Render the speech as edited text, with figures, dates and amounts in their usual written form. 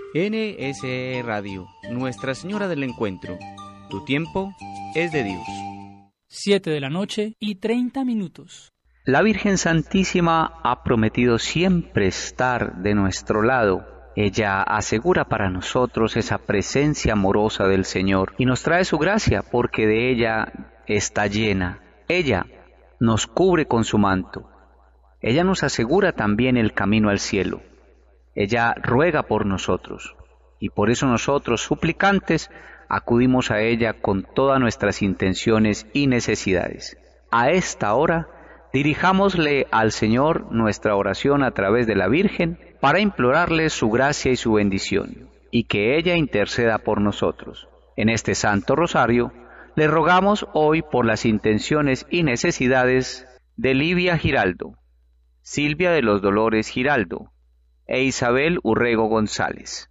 NSE Radio, Nuestra Señora del Encuentro. Tu tiempo es de Dios. 7:30 p.m. La Virgen Santísima ha prometido siempre estar de nuestro lado. Ella asegura para nosotros esa presencia amorosa del Señor y nos trae su gracia porque de ella está llena. Ella nos cubre con su manto. Ella nos asegura también el camino al cielo. Ella ruega por nosotros y por eso nosotros, suplicantes, acudimos a ella con todas nuestras intenciones y necesidades. A esta hora, dirijámosle al Señor nuestra oración a través de la Virgen para implorarle su gracia y su bendición, y que ella interceda por nosotros. En este Santo Rosario, le rogamos hoy por las intenciones y necesidades de Livia Giraldo, Silvia de los Dolores Giraldo e Isabel Urrego González.